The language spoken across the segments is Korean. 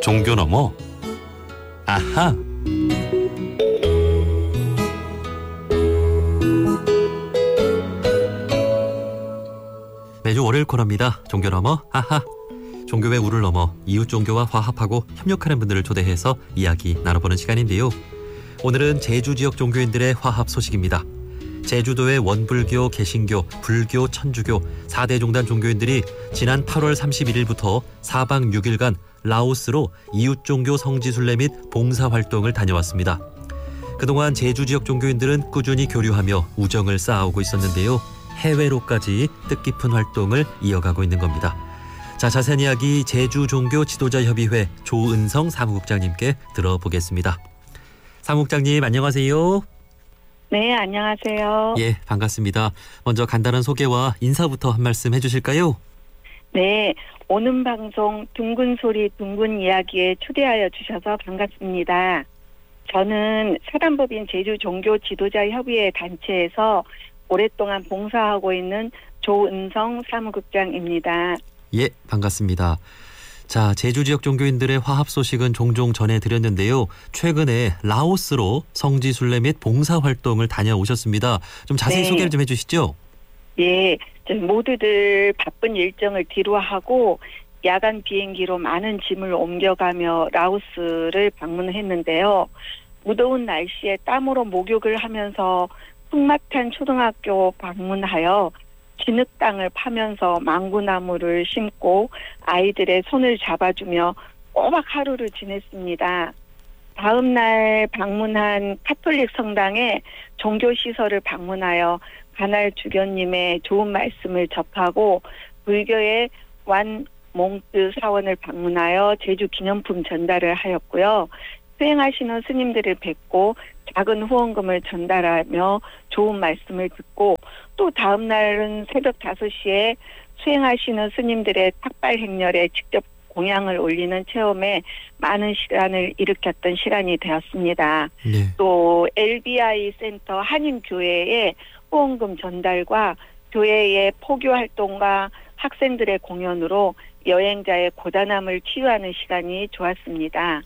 종교 넘어 아하. 매주 월요일 코너입니다. 종교 넘어 아하. 종교의 우를 넘어 이웃 종교와 화합하고 협력하는 분들을 초대해서 이야기 나눠보는 시간인데요. 오늘은 제주 지역 종교인들의 화합 소식입니다. 제주도의 원불교, 개신교, 불교, 천주교 4대 종단 종교인들이 지난 8월 31일부터 4박 6일간 라오스로 이웃 종교 성지순례 및 봉사활동을 다녀왔습니다. 그동안 제주 지역 종교인들은 꾸준히 교류하며 우정을 쌓아오고 있었는데요. 해외로까지 뜻깊은 활동을 이어가고 있는 겁니다. 자, 자세한 이야기 제주 종교 지도자협의회 조은성 사무국장님께 들어보겠습니다. 사무국장님 안녕하세요. 네, 안녕하세요. 예, 반갑습니다. 먼저 간단한 소개와 인사부터 한 말씀 해주실까요? 네, 오는 방송 둥근 소리 둥근 이야기에 초대하여 주셔서 반갑습니다. 저는 사단법인 제주 종교 지도자협의회 단체에서 오랫동안 봉사하고 있는 조은성 사무국장입니다. 예, 반갑습니다. 자, 제주 지역 종교인들의 화합 소식은 종종 전해드렸는데요. 최근에 라오스로 성지순례 및 봉사활동을 다녀오셨습니다. 좀 자세히 네. 소개를 좀 해주시죠. 예, 모두들 바쁜 일정을 뒤로하고 야간 비행기로 많은 짐을 옮겨가며 라오스를 방문했는데요. 무더운 날씨에 땀으로 목욕을 하면서 풍마탄 초등학교 방문하여 진흙땅을 파면서 망고나무를 심고 아이들의 손을 잡아주며 꼬박 하루를 지냈습니다. 다음 날 방문한 카톨릭 성당에 종교시설을 방문하여 가날 주교님의 좋은 말씀을 접하고 불교의 완몽뜨 사원을 방문하여 제주 기념품 전달을 하였고요. 수행하시는 스님들을 뵙고 작은 후원금을 전달하며 좋은 말씀을 듣고 또 다음 날은 새벽 5시에 수행하시는 스님들의 탁발 행렬에 직접 공양을 올리는 체험에 많은 시간을 일으켰던 시간이 되었습니다. 네. 또 LBI 센터 한인교회의 후원금 전달과 교회의 포교 활동과 학생들의 공연으로 여행자의 고단함을 치유하는 시간이 좋았습니다.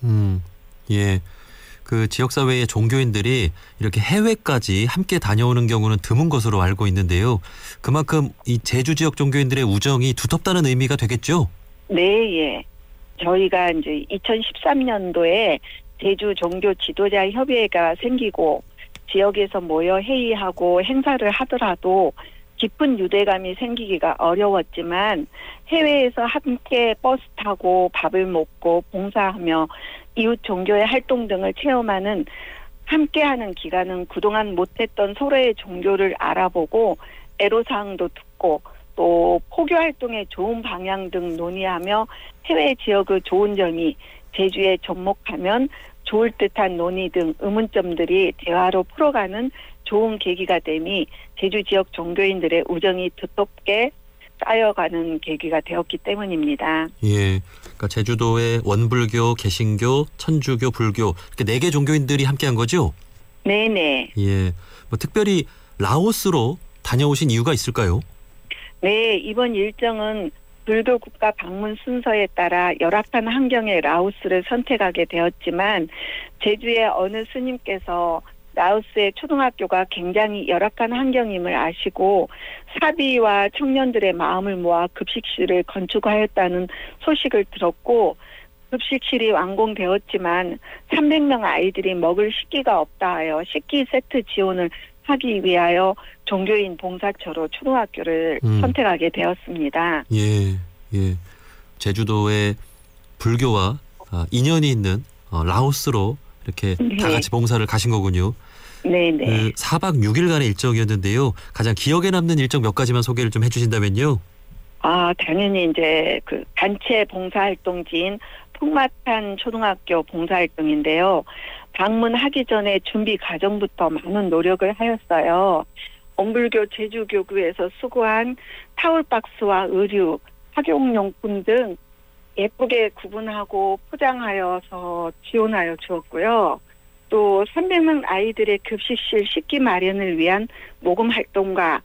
예. 그 지역사회의 종교인들이 이렇게 해외까지 함께 다녀오는 경우는 드문 것으로 알고 있는데요. 그만큼 이 제주 지역 종교인들의 우정이 두텁다는 의미가 되겠죠? 네, 예. 저희가 이제 2013년도에 제주 종교 지도자 협의회가 생기고 지역에서 모여 회의하고 행사를 하더라도 깊은 유대감이 생기기가 어려웠지만 해외에서 함께 버스 타고 밥을 먹고 봉사하며 이웃 종교의 활동 등을 체험하는 함께하는 기간은 그동안 못했던 서로의 종교를 알아보고 애로사항도 듣고 또 포교 활동의 좋은 방향 등 논의하며 해외 지역의 좋은 점이 제주에 접목하면 좋을 듯한 논의 등 의문점들이 대화로 풀어가는 좋은 계기가 되니 제주 지역 종교인들의 우정이 두텁게 쌓여가는 계기가 되었기 때문입니다. 예, 그러니까 제주도의 원불교, 개신교, 천주교, 불교 이렇게 4개 종교인들이 함께한 거죠? 네네. 예, 뭐 특별히 라오스로 다녀오신 이유가 있을까요? 네, 이번 일정은 불교 국가 방문 순서에 따라 열악한 환경의 라오스를 선택하게 되었지만 제주의 어느 스님께서 라오스의 초등학교가 굉장히 열악한 환경임을 아시고 사비와 청년들의 마음을 모아 급식실을 건축하였다는 소식을 들었고 급식실이 완공되었지만 300명 아이들이 먹을 식기가 없다 하여 식기 세트 지원을 하기 위하여 종교인 봉사처로 초등학교를 선택하게 되었습니다. 예, 예. 제주도의 불교와 인연이 있는 라오스로 이렇게 다 같이 봉사를 가신 거군요. 네네. 그 4박 6일간의 일정이었는데요. 가장 기억에 남는 일정 몇 가지만 소개를 좀 해주신다면요. 당연히 이제 그 단체 봉사활동지인 풍마탄 초등학교 봉사활동인데요. 방문하기 전에 준비 과정부터 많은 노력을 하였어요. 원불교 제주교구에서 수거한 타올박스와 의류, 학용용품 등 예쁘게 구분하고 포장하여서 지원하여 주었고요. 또 300명 아이들의 급식실 식기 마련을 위한 모금 활동과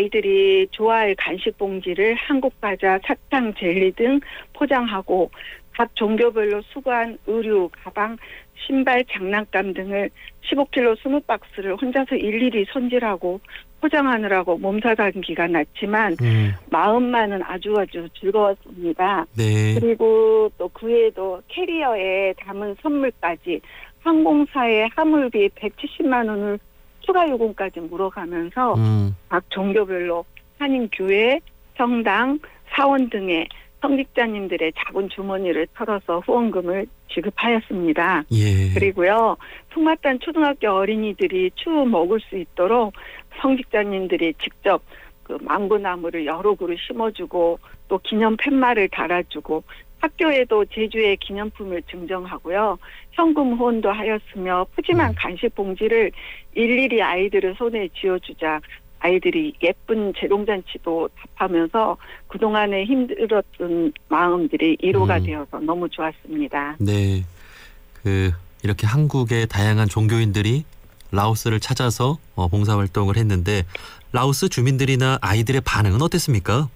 아이들이 좋아할 간식 봉지를 한국 과자, 사탕, 젤리 등 포장하고 각 종교별로 수거한 의류, 가방, 신발, 장난감 등을 15kg 20박스를 혼자서 일일이 손질하고 포장하느라고 몸살감기가 났지만 마음만은 아주 즐거웠습니다. 네. 그리고 또 그 외에도 캐리어에 담은 선물까지 항공사의 화물비 170만 원을 추가 요금까지 물어가면서 각 종교별로 한인교회, 성당, 사원 등의 성직자님들의 작은 주머니를 털어서 후원금을 지급하였습니다. 예. 그리고요, 송마단 초등학교 어린이들이 추후 먹을 수 있도록 성직자님들이 직접 그 망고나무를 여러 그루 심어주고 또 기념 팻말을 달아주고 학교에도 제주의 기념품을 증정하고요. 현금 후원도 하였으며 푸짐한 간식 봉지를 일일이 아이들의 손에 쥐어주자 아이들이 예쁜 재롱잔치도 답하면서 그동안에 힘들었던 마음들이 위로가 되어서 너무 좋았습니다. 네. 이렇게 한국의 다양한 종교인들이 라오스를 찾아서 봉사활동을 했는데 라오스 주민들이나 아이들의 반응은 어땠습니까?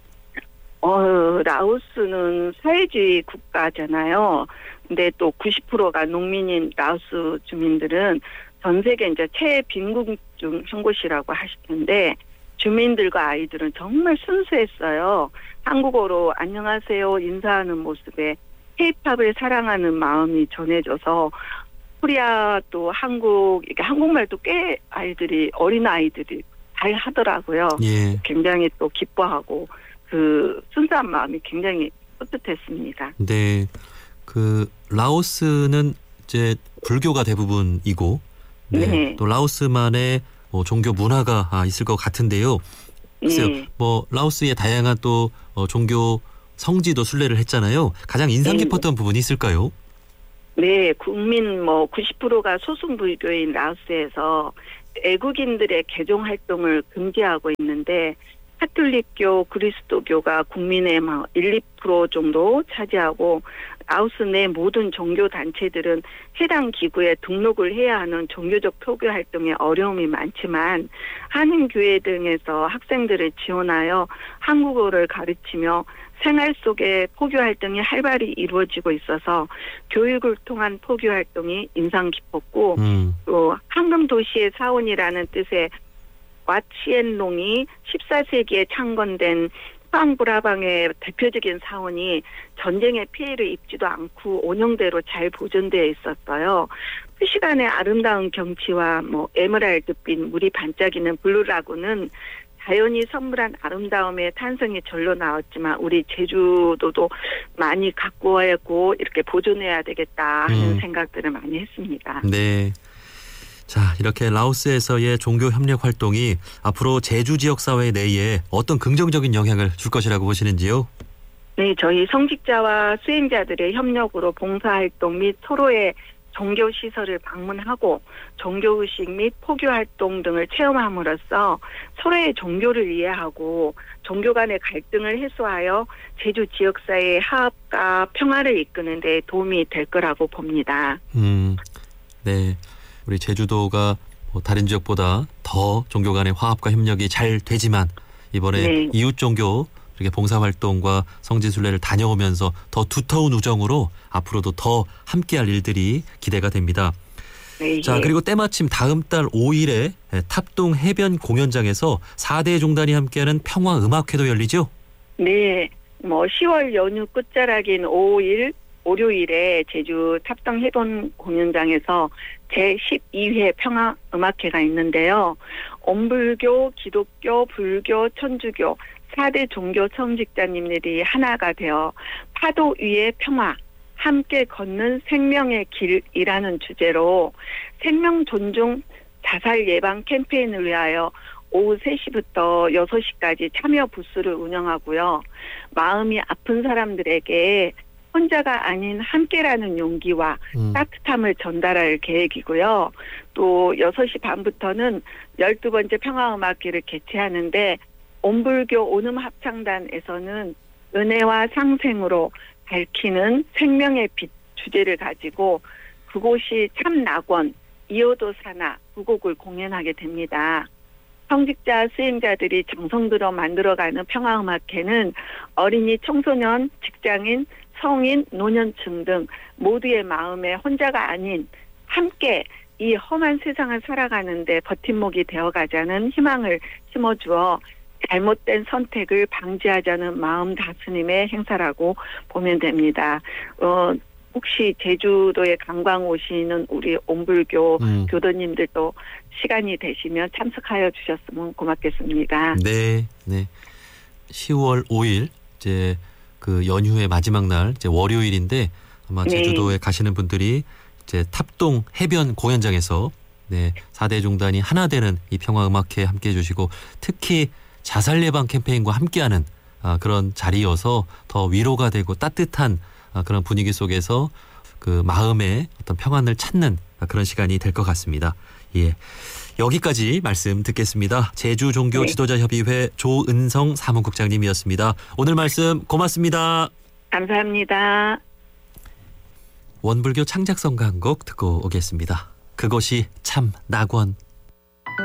라오스는 사회주의 국가잖아요. 근데 또 90%가 농민인 라오스 주민들은 전 세계 이제 최빈국 중 한 곳이라고 하실 텐데 주민들과 아이들은 정말 순수했어요. 한국어로 안녕하세요 인사하는 모습에 K-팝을 사랑하는 마음이 전해져서 코리아 또 한국 이렇게 한국말도 꽤 아이들이 어린 아이들이 잘 하더라고요. 예. 굉장히 또 기뻐하고 그 순수한 마음이 굉장히 뿌듯했습니다. 네. 라오스는 이제 불교가 대부분이고 네. 또 라오스만의 종교 문화가 있을 것 같은데요. 글쎄요. 네. 라오스의 다양한 또 종교 성지도 순례를 했잖아요. 가장 인상 깊었던 부분이 있을까요? 네, 국민 90%가 소수 불교인 라오스에서 애국인들의 개종 활동을 금지하고 있는데 카톨릭교, 그리스도교가 국민의 1, 2% 정도 차지하고 라오스 내 모든 종교 단체들은 해당 기구에 등록을 해야 하는 종교적 표교 활동에 어려움이 많지만 한인교회 등에서 학생들을 지원하여 한국어를 가르치며 생활 속에 포교 활동이 활발히 이루어지고 있어서 교육을 통한 포교 활동이 인상 깊었고 또 황금 도시의 사원이라는 뜻의 와치엔롱이 14세기에 창건된 후앙브라방의 대표적인 사원이 전쟁의 피해를 입지도 않고 온형대로 잘 보존되어 있었어요. 그 시간의 아름다운 경치와 에메랄드빛 물이 반짝이는 블루라군은 자연이 선물한 아름다움의 탄성이 절로 나왔지만 우리 제주도도 많이 가꾸어야고 이렇게 보존해야 되겠다 하는 생각들을 많이 했습니다. 네. 자, 이렇게 라오스에서의 종교 협력 활동이 앞으로 제주 지역 사회 내에 어떤 긍정적인 영향을 줄 것이라고 보시는지요? 네, 저희 성직자와 수행자들의 협력으로 봉사활동 및 서로의 종교시설을 방문하고 종교의식 및 포교활동 등을 체험함으로써 서로의 종교를 이해하고 종교 간의 갈등을 해소하여 제주 지역사회의 화합과 평화를 이끄는 데 도움이 될 거라고 봅니다. 네. 우리 제주도가 다른 지역보다 더 종교 간의 화합과 협력이 잘 되지만 이번에 네. 이웃 종교 이렇게 봉사활동과 성지순례를 다녀오면서 더 두터운 우정으로 앞으로도 더 함께할 일들이 기대가 됩니다. 네. 자, 그리고 때마침 다음 달 5일에 탑동 해변 공연장에서 4대 종단이 함께하는 평화음악회도 열리죠? 네. 10월 연휴 끝자락인 5일 월요일에 제주 탑동 해변 공연장에서 제12회 평화음악회가 있는데요. 온불교, 기독교, 불교, 천주교 4대 종교 성직자님들이 하나가 되어 파도 위의 평화, 함께 걷는 생명의 길이라는 주제로 생명 존중 자살 예방 캠페인을 위하여 오후 3시부터 6시까지 참여 부스를 운영하고요. 마음이 아픈 사람들에게 혼자가 아닌 함께라는 용기와 따뜻함을 전달할 계획이고요. 또 6시 반부터는 12번째 평화음악회를 개최하는데 온불교 온음합창단에서는 은혜와 상생으로 밝히는 생명의 빛 주제를 가지고 그곳이 참 낙원, 이오도사나 두 곡을 공연하게 됩니다. 성직자 수행자들이 정성 들어 만들어가는 평화음악회는 어린이, 청소년, 직장인, 성인, 노년층 등 모두의 마음에 혼자가 아닌 함께 이 험한 세상을 살아가는데 버팀목이 되어가자는 희망을 심어주어 잘못된 선택을 방지하자는 마음 다스림의 행사라고 보면 됩니다. 혹시 제주도에 관광 오시는 우리 옴불교 교도님들도 시간이 되시면 참석하여 주셨으면 고맙겠습니다. 네, 네. 10월 5일 이제 그 연휴의 마지막 날 이제 월요일인데 아마 제주도에 가시는 분들이 이제 탑동 해변 공연장에서 4대 종단이 하나 되는 이 평화음악회 함께해 주시고 특히 자살 예방 캠페인과 함께하는 그런 자리여서 더 위로가 되고 따뜻한 그런 분위기 속에서 그 마음의 어떤 평안을 찾는 그런 시간이 될 것 같습니다. 예. 여기까지 말씀 듣겠습니다. 제주종교지도자협의회 조은성 사무국장님이었습니다. 오늘 말씀 고맙습니다. 감사합니다. 원불교 창작성가 한 곡 듣고 오겠습니다. 그것이 참 낙원.